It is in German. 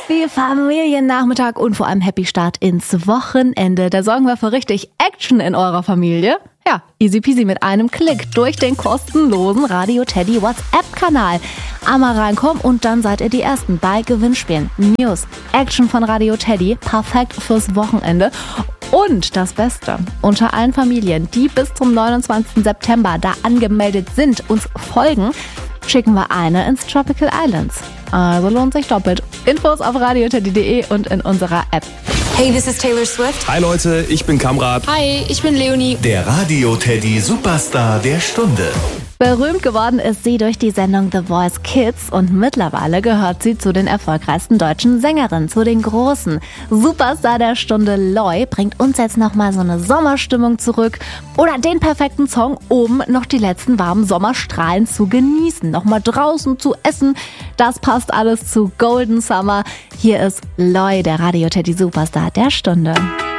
Wie Familiennachmittag und vor allem Happy Start ins Wochenende. Da sorgen wir für richtig Action in eurer Familie. Ja, easy peasy mit einem Klick durch den kostenlosen Radio Teddy WhatsApp-Kanal. Einmal reinkommen und dann seid ihr die Ersten bei Gewinnspielen. News, Action von Radio Teddy, perfekt fürs Wochenende. Und das Beste, unter allen Familien, die bis zum 29. September da angemeldet sind, uns folgen, schicken wir eine ins Tropical Islands. Also lohnt sich doppelt. Infos auf radioteddy.de und in unserer App. Hey, this is Taylor Swift. Hi Leute, ich bin Kamrat. Hi, ich bin Leonie. Der Radio Teddy Superstar der Stunde. Berühmt geworden ist sie durch die Sendung The Voice Kids und mittlerweile gehört sie zu den erfolgreichsten deutschen Sängerinnen, zu den Großen. Superstar der Stunde Loi bringt uns jetzt nochmal so eine Sommerstimmung zurück oder den perfekten Song, um noch die letzten warmen Sommerstrahlen zu genießen, nochmal draußen zu essen. Das passt alles zu Golden Summer. Hier ist Loi, der Radio Teddy Superstar der Stunde.